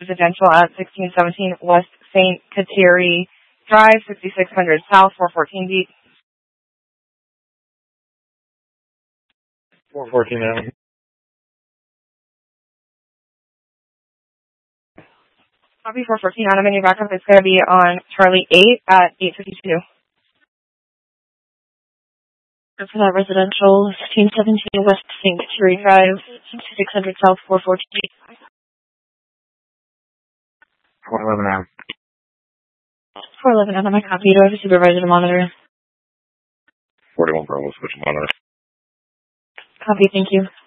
residential at 1617 West St. Kateri Drive, 6600 South, 414 B. 414 Avenue. Copy 414 Adam, and your backup is going to be on Charlie 8 at 852. For that residential, 1617 West St. Kateri Drive, 6600 South, 414. 411 Adam. 411 Adam, I copy. Do I have a supervisor to monitor? 41 Bravo, switch monitor. Copy, thank you.